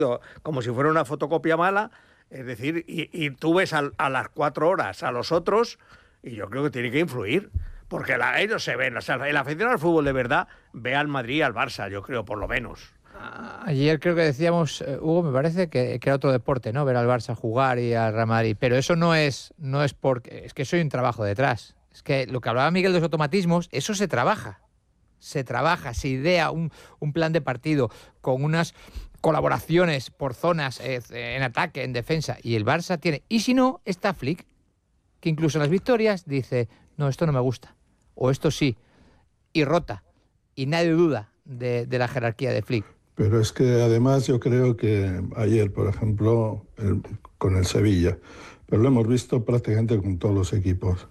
como si fuera una fotocopia mala, es decir, y tú ves a las 4 horas a los otros, y yo creo que tiene que influir, porque ellos se ven, o sea, el aficionado al fútbol de verdad ve al Madrid y al Barça, yo creo, por lo menos. Ayer creo que decíamos, Hugo, me parece que era otro deporte, ¿no? Ver al Barça jugar y al Real Madrid, pero eso no es porque, es que eso hay un trabajo detrás. Es que lo que hablaba Miguel de los automatismos, eso se trabaja, se idea un plan de partido con unas colaboraciones por zonas, en ataque, en defensa, y el Barça tiene, y si no, está Flick, que incluso en las victorias dice, no, esto no me gusta, o esto sí, y rota, y nadie duda de la jerarquía de Flick. Pero es que además yo creo que ayer, por ejemplo, con el Sevilla, pero lo hemos visto prácticamente con todos los equipos.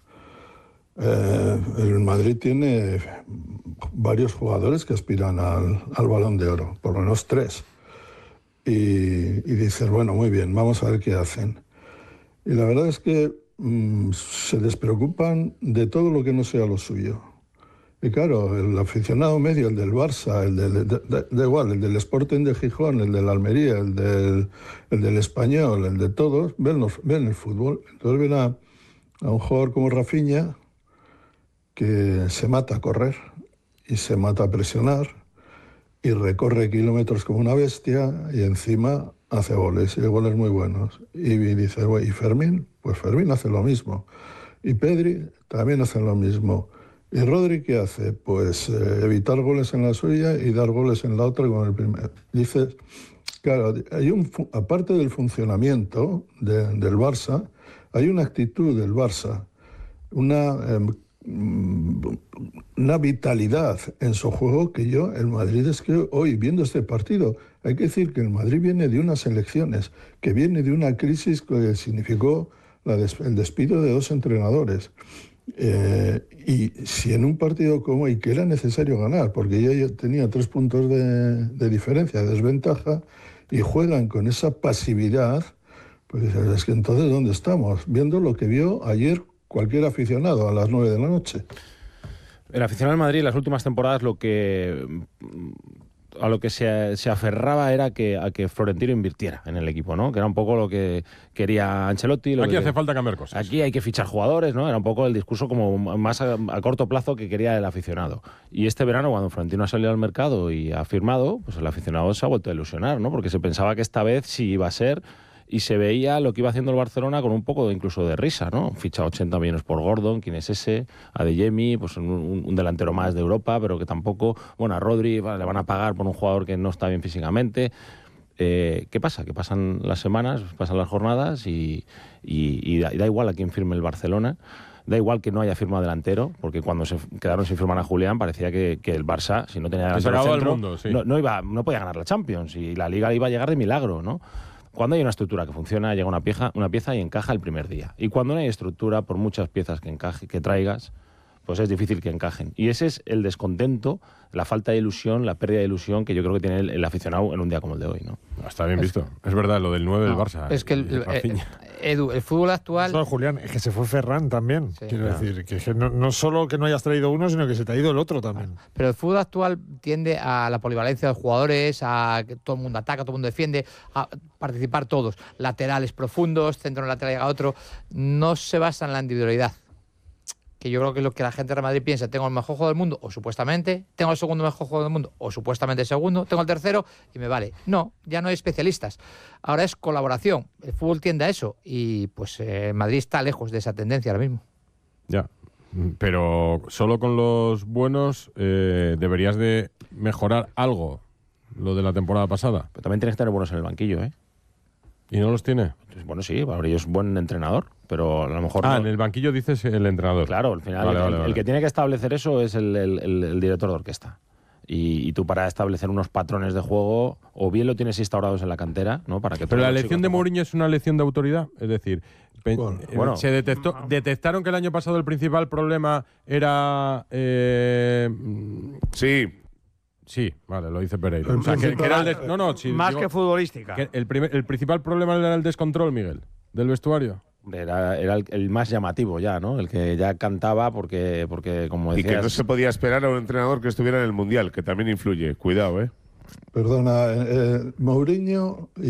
El Madrid tiene varios jugadores que aspiran al Balón de Oro, por lo menos 3. Y dices, bueno, muy bien, vamos a ver qué hacen. Y la verdad es que se despreocupan de todo lo que no sea lo suyo. Y claro, el aficionado medio, el del Barça, da igual, el del Sporting de Gijón, el del Almería, el del Español, el de todos, ven el fútbol. Entonces ven a un jugador como Rafinha que se mata a correr y se mata a presionar y recorre kilómetros como una bestia y encima hace goles, y goles muy buenos. Y dice, güey, ¿y Fermín? Pues Fermín hace lo mismo. Y Pedri también hace lo mismo. ¿Y Rodri qué hace? Pues evitar goles en la suya y dar goles en la otra con el primero. Dices, claro, aparte del funcionamiento del Barça, hay una actitud del Barça, una vitalidad en su juego que el Madrid es que hoy, viendo este partido, hay que decir que el Madrid viene de unas elecciones, que viene de una crisis que significó el despido de 2 entrenadores. Y si en un partido como hoy, que era necesario ganar, porque ya tenía 3 puntos de diferencia, de desventaja, y juegan con esa pasividad, pues es que entonces ¿dónde estamos? Viendo lo que vio ayer cualquier aficionado a las 9 de la noche. El aficionado del Madrid en las últimas temporadas a lo que se aferraba era a que Florentino invirtiera en el equipo, ¿no? Que era un poco lo que quería Ancelotti. Aquí hace falta cambiar cosas. Aquí hay que fichar jugadores, ¿no? Era un poco el discurso como más a corto plazo que quería el aficionado. Y este verano, cuando Florentino ha salido al mercado y ha firmado, pues el aficionado se ha vuelto a ilusionar, ¿no? Porque se pensaba que esta vez sí iba a ser, y se veía lo que iba haciendo el Barcelona con un poco incluso de risa, ¿no? Ficha 80 millones por Gordon, ¿quién es ese? Adeyemi, pues un delantero más de Europa, pero que tampoco... Bueno, a Rodri le van a pagar por un jugador que no está bien físicamente. ¿Qué pasa? Que pasan las semanas, pasan las jornadas y da igual a quién firme el Barcelona. Da igual que no haya firmado delantero, porque cuando se quedaron sin firmar a Julián parecía que el Barça, si no tenía delantero centro, mundo, sí. no podía ganar la Champions y la Liga iba a llegar de milagro, ¿no? Cuando hay una estructura que funciona, llega una pieza y encaja el primer día. Y cuando no hay estructura, por muchas piezas que traigas, pues es difícil que encajen. Y ese es el descontento, la falta de ilusión, la pérdida de ilusión que yo creo que tiene el aficionado en un día como el de hoy, ¿no? Está bien visto. Es verdad, lo del 9 del Barça. Es que Edu, el fútbol actual... No, Julián, es que se fue Ferran también. Sí, quiero decir, que no solo que no hayas traído uno, sino que se te ha ido el otro también. Pero el fútbol actual tiende a la polivalencia de los jugadores, a que todo el mundo ataca, todo el mundo defiende, a participar todos. Laterales profundos, centro lateral llega otro. No se basa en la individualidad. Que yo creo que es lo que la gente de Real Madrid piensa. Tengo el mejor juego del mundo, o supuestamente. Tengo el segundo mejor juego del mundo, o supuestamente el segundo. Tengo el tercero y me vale. No, ya no hay especialistas. Ahora es colaboración. El fútbol tiende a eso. Y pues Madrid está lejos de esa tendencia ahora mismo. Ya, pero solo con los buenos deberías de mejorar algo, lo de la temporada pasada. Pero también tienes que tener buenos en el banquillo, ¿eh? ¿Y no los tiene? Bueno, sí, Fabrillo es buen entrenador, pero a lo mejor... en el banquillo dices el entrenador. Claro, al final el que tiene que establecer eso es el director de orquesta. Y tú para establecer unos patrones de juego, o bien lo tienes instaurados en la cantera, ¿no? Para que pero la lección de Mourinho es una lección de autoridad, es decir... se detectaron que el año pasado el principal problema era... Sí, vale, lo dice Pereira. O sea, que era más que futbolística. Que el principal problema era el descontrol, Miguel, del vestuario. Era el más llamativo ya, ¿no? El que ya cantaba porque como decías... Y que no se podía esperar a un entrenador que estuviera en el Mundial, que también influye. Cuidado, ¿eh? Perdona, Mourinho